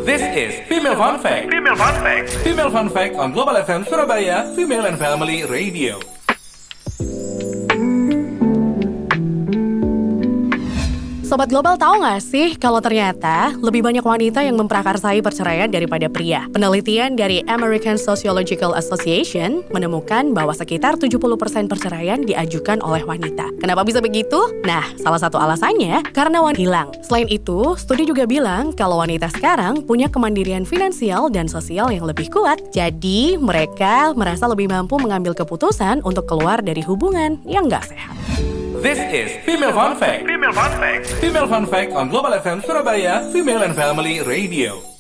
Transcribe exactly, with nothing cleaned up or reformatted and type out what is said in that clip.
This is Female Fun Fact. Female Fun Fact. Female Fun Fact on Global F M Surabaya, Female and Family Radio. Sobat Global, tahu nggak sih kalau ternyata lebih banyak wanita yang memprakarsai perceraian daripada pria? Penelitian dari American Sociological Association menemukan bahwa sekitar tujuh puluh persen perceraian diajukan oleh wanita. Kenapa bisa begitu? Nah, salah satu alasannya karena wanita hilang. Selain itu, studi juga bilang kalau wanita sekarang punya kemandirian finansial dan sosial yang lebih kuat. Jadi, mereka merasa lebih mampu mengambil keputusan untuk keluar dari hubungan yang nggak sehat. This is Female Fun Fact. Female Fun Fact. Female Fun Fact on Global F M Surabaya, Female and Family Radio.